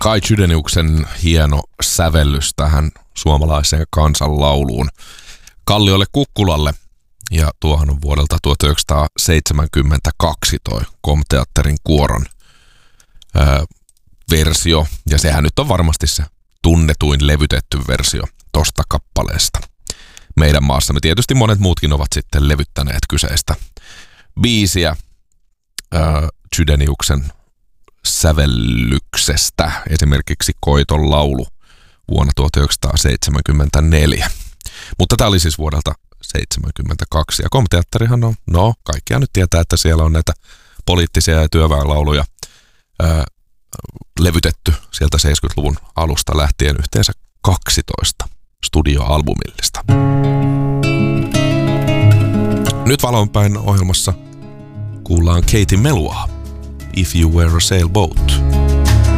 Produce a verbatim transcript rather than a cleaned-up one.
Kai Chydeniuksen hieno sävellys tähän suomalaiseen kansanlauluun Kalliolle Kukkulalle. Ja tuohan on vuodelta tuhatyhdeksänsataaseitsemänkymmentäkaksi toi Komteatterin kuoron ää, versio. Ja sehän nyt on varmasti se tunnetuin levytetty versio tosta kappaleesta. Meidän maassamme tietysti monet muutkin ovat sitten levyttäneet kyseistä biisiä ää, Chydeniuksen sävellyksestä, esimerkiksi Koiton laulu vuonna tuhatyhdeksänsataaseitsemänkymmentäneljä. Mutta tämä oli siis vuodelta seitsemänkymmentäkaksi. Ja Komteatterihan on, no kaikkia nyt tietää, että siellä on näitä poliittisia ja työväenlauluja ää, levytetty sieltä seitsemänkymmentäluvun alusta lähtien yhteensä kaksitoista studioalbumillista. Nyt Valonpäin ohjelmassa kuullaan Katie Melua, If You Were a Sailboat.